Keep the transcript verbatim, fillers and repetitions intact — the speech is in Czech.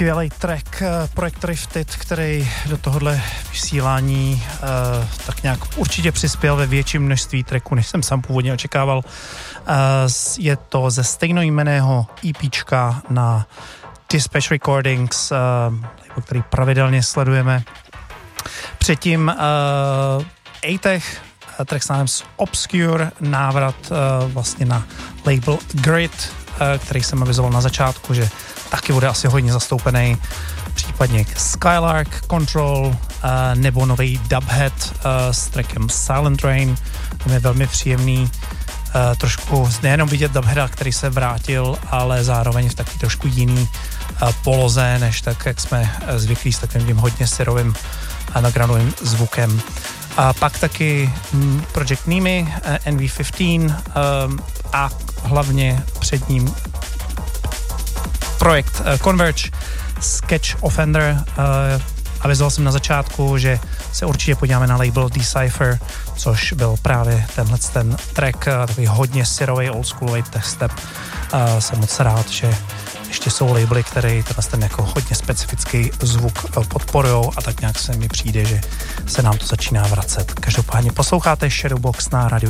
skvělý track Projekt Rifted, který do tohohle vysílání uh, tak nějak určitě přispěl ve větším množství tracků, než jsem sám původně očekával. Uh, je to ze stejnojmenného EPčka na Dispatch Recordings, uh, který pravidelně sledujeme. Předtím uh, A-Tech, track s názvem Obscure, návrat uh, vlastně na label Grid, uh, který jsem avizoval na začátku, že taky bude asi hodně zastoupený, případně Skylark, Control, uh, nebo nový Dubhead uh, s trackem Silent Rain. To je velmi příjemný, uh, trošku nejenom vidět Dubheada, který se vrátil, ale zároveň v taky trošku jiný uh, poloze, než tak, jak jsme uh, zvyklí s takovým tím hodně syrovým a nagranovým zvukem. A pak taky mm, Project Nimi, uh, N V patnáct um, a hlavně před ním projekt uh, Converge, Sketch Offender. Uh, avizoval jsem na začátku, že se určitě podíváme na label Decipher, což byl právě tenhle ten track, uh, takový hodně syrový, oldschoolový tech-step. Uh, jsem moc rád, že ještě jsou labely, které ten jako hodně specifický zvuk podporujou a tak nějak se mi přijde, že se nám to začíná vracet. Každopádně posloucháte Shadowbox na rádiu